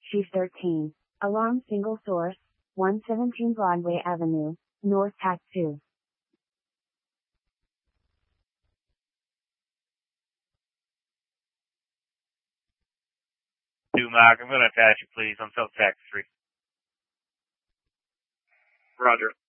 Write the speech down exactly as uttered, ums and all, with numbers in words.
Chief thirteen. Alarm single source, one seventeen Broadway Avenue, North Tac two. Two Mike, I'm going to attach you, please. I'm South Tac three. Roger.